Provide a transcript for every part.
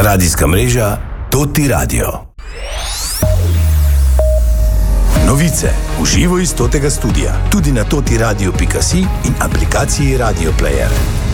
Radijska mreža Toti Radio. Novice v živo iz Totega studia, tudi na totiradio.si in aplikaciji Radio Player.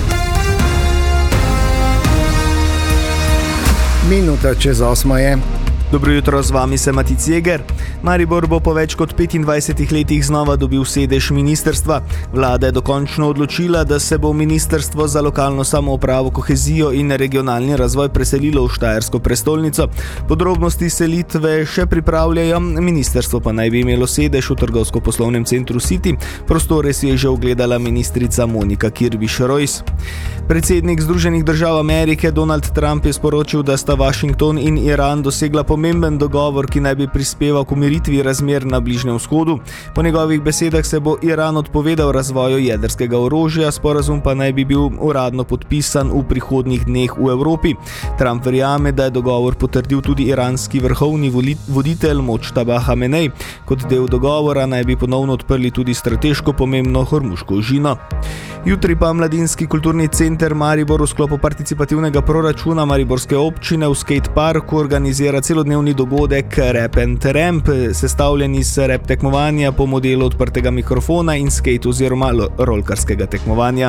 Minuta čez 8 je. Dobro jutro, z vami se Matic Jeger. Maribor bo po več kot 25 letih znova dobil sedež ministrstva. Vlada je dokončno odločila, da se bo ministrstvo za lokalno samoupravo, kohezijo in regionalni razvoj preselilo v štajersko prestolnico. Podrobnosti selitve še pripravljajo, ministrstvo pa naj bi imelo sedež v trgovsko-poslovnem centru City. Prostore si je že ogledala ministrica Monika Kirby-Šrojs. Predsednik Združenih držav Amerike Donald Trump je sporočil, da sta Washington in Iran dosegla pomemben dogovor, ki naj bi prispeval k umiritvi razmer na Bližnjem vzhodu. Po njegovih besedah se bo Iran odpovedal razvoju jedrskega orožja, sporazum pa naj bi bil uradno podpisan v prihodnjih dneh v Evropi. Trump verjame, da je dogovor potrdil tudi iranski vrhovni voditelj Mojtaba Hamenej. Kot del dogovora naj bi ponovno odprli tudi strateško pomembno Hormuško ožino. Jutri pa Mladinski kulturni center Maribor v sklopu participativnega proračuna Mariborske občine v skate parku organizira celodnevni dogodek Rap and Ramp, sestavljen iz rap tekmovanja po modelu odprtega mikrofona in skate oziroma rolkarskega tekmovanja.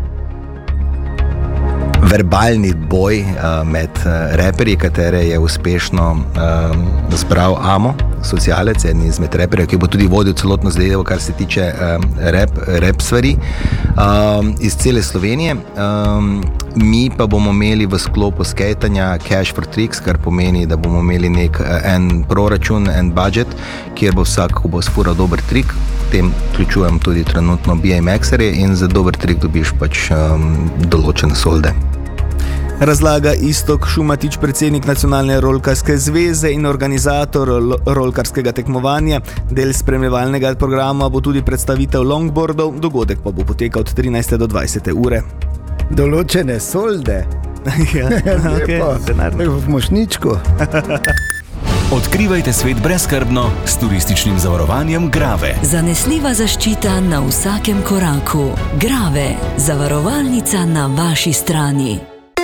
Verbalni boj med reperji, katere je uspešno zbral Amo, socialec, en izmed reperjev, ki bo tudi vodil celotno zadevo, kar se tiče rap stvari iz cele Slovenije. Mi pa bomo imeli v sklopu skejtanja Cash for Tricks, kar pomeni, da bomo imeli en proračun, en budget, kjer bo vsak, ko bo sfural dober trik, tem vključujem tudi trenutno BMX-erje in za dober trik dobiš pač določene solde. Razlaga Iztok Šumatič, predsednik Nacionalne rolkarske zveze in organizator rolkarskega tekmovanja. Del spremljevalnega programa bo tudi predstavitev longboardov, dogodek pa bo potekal od 13. do 20. ure. Določene solde. Ja, okay. V mošničku. Odkrivajte svet brezskrbno s turističnim zavarovanjem Grave. Zanesljiva zaščita na vsakem koraku. Grave, zavarovalnica na vaši strani.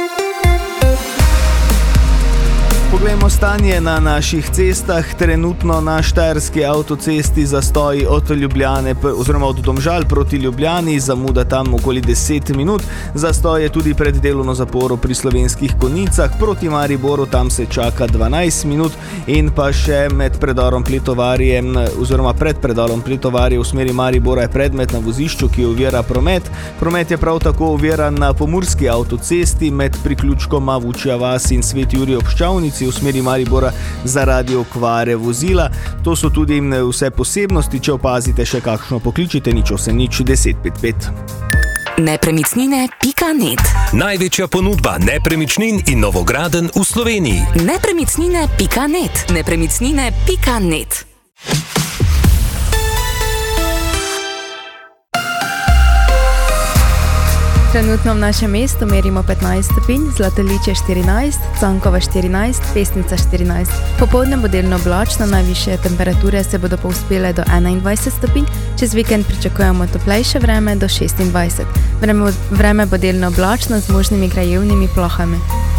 Poglejmo stanje na naših cestah. Trenutno na štajerski avtocesti zastoji od Ljubljane oziroma od Domžal proti Ljubljani, zamuda tam okoli 10 minut. Zastoj je tudi pred delovno zaporo pri Slovenskih Konjicah. Proti Mariboru tam se čaka 12 minut in pa še med predorom Pletovarje oziroma pred predorom Pletovarje v smeri Maribora je predmet na vozišču, ki ovira promet. Promet je prav tako oviran na pomurski avtocesti med priključkoma Vučja vas in Sveti Jurij ob Ščavnici v smeri Maribora zaradi okvare vozila. To so tudi vse posebnosti. Če opazite še kakšno, pokličite nič 1055. Nepremicnine.net. Največja ponudba nepremičnin in novogradenj v Sloveniji. Nepremicnine.net. Nepremicnine.net. Trenutno v našem mestu merimo 15 stopinj, Zlatoličje 14, Cankova 14, Pesnica 14. Popoldne bo delno oblačno, najvišje temperature se bodo povzpele do 21 stopinj, čez vikend pričakujemo toplejše vreme do 26. Vreme bo delno oblačno z možnimi krajevnimi plohami.